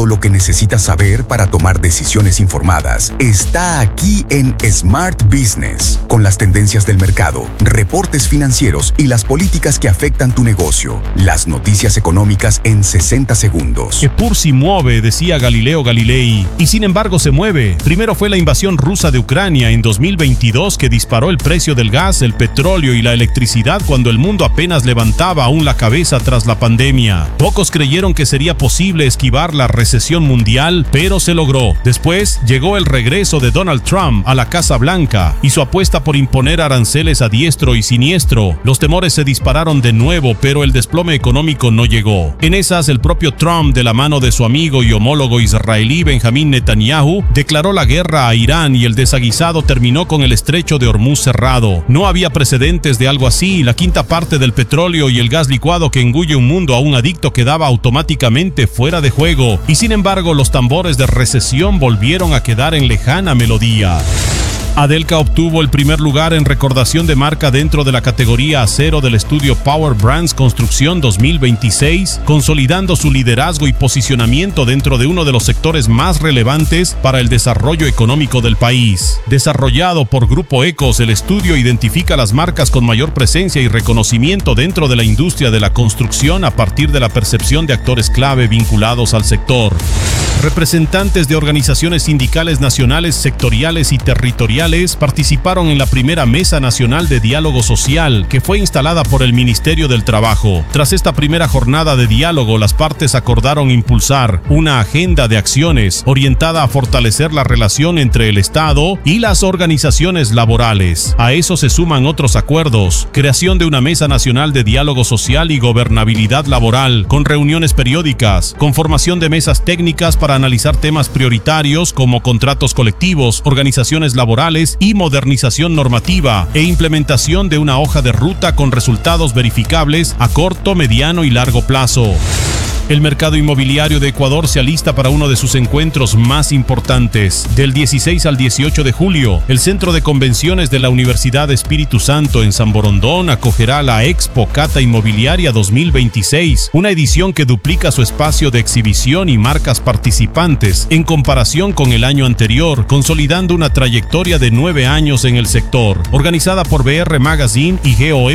lo que necesitas saber para tomar decisiones informadas está aquí en Smart Business, con las tendencias del mercado, reportes financieros y las políticas que afectan tu negocio. Las noticias económicas en 60 segundos. Eppur si muove, decía Galileo Galilei, y sin embargo se mueve. Primero fue la invasión rusa de Ucrania en 2022 que disparó el precio del gas, el petróleo y la electricidad cuando el mundo apenas levantaba aún la cabeza tras la pandemia. Pocos creyeron que sería posible esquivar la recesión mundial, pero se logró. Después llegó el regreso de Donald Trump a la Casa Blanca y su apuesta por imponer aranceles a diestro y siniestro. Los temores se dispararon de nuevo, pero el desplome económico no llegó. En esas, el propio Trump, de la mano de su amigo y homólogo israelí Benjamín Netanyahu, declaró la guerra a Irán y el desaguisado terminó con el estrecho de Hormuz cerrado. No había precedentes de algo así. La quinta parte del petróleo y el gas licuado que engulle un mundo a un adicto quedaba automáticamente fuera de juego, y sin embargo los tambores de recesión volvieron a quedar en lejana melodía. Adelka obtuvo el primer lugar en recordación de marca dentro de la categoría acero del estudio Power Brands Construcción 2026, consolidando su liderazgo y posicionamiento dentro de uno de los sectores más relevantes para el desarrollo económico del país. Desarrollado por Grupo Ecos, el estudio identifica las marcas con mayor presencia y reconocimiento dentro de la industria de la construcción a partir de la percepción de actores clave vinculados al sector. Representantes de organizaciones sindicales nacionales, sectoriales y territoriales participaron en la primera Mesa Nacional de Diálogo Social, que fue instalada por el Ministerio del Trabajo. Tras esta primera jornada de diálogo, las partes acordaron impulsar una agenda de acciones orientada a fortalecer la relación entre el Estado y las organizaciones laborales. A eso se suman otros acuerdos: creación de una Mesa Nacional de Diálogo Social y Gobernabilidad Laboral, con reuniones periódicas, conformación de mesas técnicas para analizar temas prioritarios como contratos colectivos, organizaciones laborales y modernización normativa, e implementación de una hoja de ruta con resultados verificables a corto, mediano y largo plazo. El mercado inmobiliario de Ecuador se alista para uno de sus encuentros más importantes. Del 16 al 18 de julio, el Centro de Convenciones de la Universidad Espíritu Santo en San Borondón acogerá la Expo Cata Inmobiliaria 2026, una edición que duplica su espacio de exhibición y marcas participantes en comparación con el año anterior, consolidando una trayectoria de 9 años en el sector. Organizada por BR Magazine y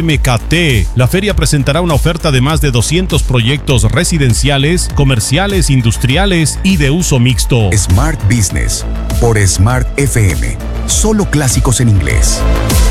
GOMKT, la feria presentará una oferta de más de 200 proyectos residenciales, comerciales, industriales y de uso mixto. Smart Business por Smart FM. Solo clásicos en inglés.